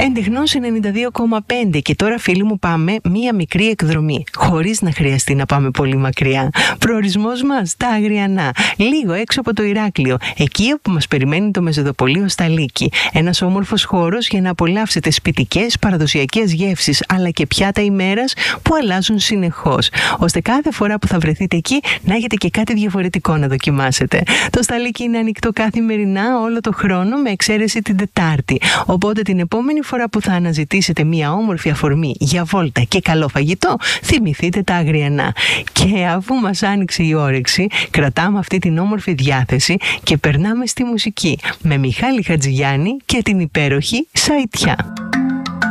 Εντεχνώς 92,5 και τώρα φίλοι μου πάμε μία μικρή εκδρομή, χωρίς να χρειαστεί να πάμε πολύ μακριά. Προορισμός μας τα Αγριανά, λίγο έξω από το Ηράκλειο, εκεί όπου μας περιμένει το Μεζοδοπολείο Σταλίκη. Ένας όμορφος χώρος για να απολαύσετε σπιτικές παραδοσιακές γεύσεις, αλλά και πιάτα ημέρας που αλλάζουν συνεχώς, ώστε κάθε φορά που θα βρεθείτε εκεί να έχετε και κάτι διαφορετικό να δοκιμάσετε. Το Σταλίκη είναι ανοιχτό καθημερινά όλο το χρόνο, με εξαίρεση την Τετάρτη. Οπότε την επόμενη φορά που θα αναζητήσετε μια όμορφη αφορμή για βόλτα και καλό φαγητό, θυμηθείτε τα Αγριανά. Και αφού μας άνοιξε η όρεξη, κρατάμε αυτή την όμορφη διάθεση και περνάμε στη μουσική με Μιχάλη Χατζηγιάννη και την υπέροχη Σαϊτιά.